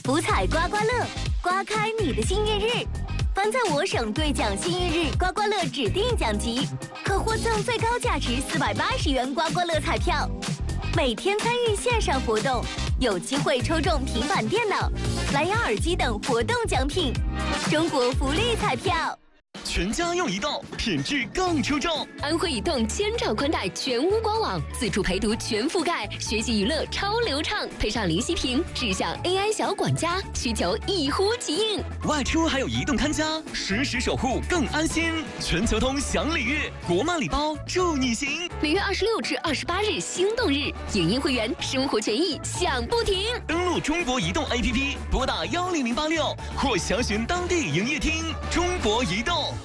福彩刮刮乐，刮开你的幸运日。凡在我省兑奖幸运日刮刮乐指定奖级，可获赠最高价值480元刮刮乐彩票。每天参与线上活动，有机会抽中平板电脑、蓝牙耳机等活动奖品。中国福利彩票。 全家用移动，品质更出众。 安徽移动千兆宽带全屋官网，自主陪读全覆盖，学习娱乐超流畅，配上灵犀屏，智享 AI 小管家，需求一呼即应。 外出还有移动看家，实时守护更安心。全球通享礼遇，国漫礼包祝你行。 6月26至28日心动日，影音会员生活权益享不停。 登录中国移动 APP， 拨打10086或详询当地营业厅。中国移动。